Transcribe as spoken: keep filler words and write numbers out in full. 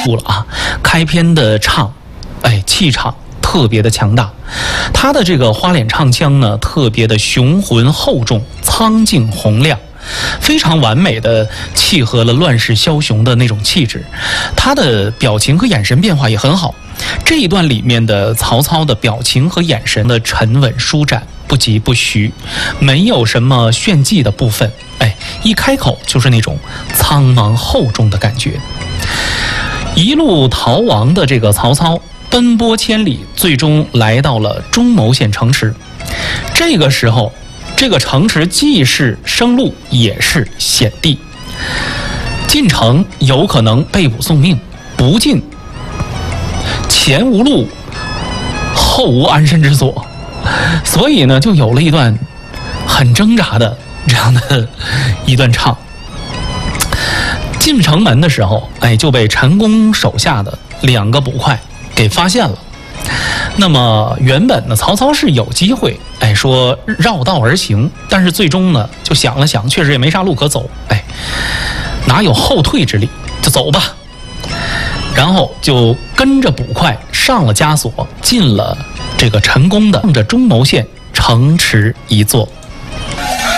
出了啊。开篇的唱，哎，气场特别的强大。他的这个花脸唱腔呢，特别的雄浑厚重、苍劲洪亮，非常完美的契合了乱世枭雄的那种气质。他的表情和眼神变化也很好。这一段里面的曹操的表情和眼神的沉稳舒展，不疾不徐，没有什么炫技的部分。哎，一开口就是那种苍茫厚重的感觉。一路逃亡的这个曹操奔波千里，最终来到了中牟县城池。这个时候，这个城池既是生路，也是险地。进城有可能被捕送命，不进，前无路，后无安身之所。所以呢，就有了一段很挣扎的这样的一段唱。进城门的时候，哎，就被陈宫手下的两个捕快给发现了。那么原本呢，曹操是有机会，哎，说绕道而行，但是最终呢，就想了想，确实也没啥路可走，哎，哪有后退之力，就走吧。然后就跟着捕快上了枷锁，进了这个陈宫的着中牟县城池一座。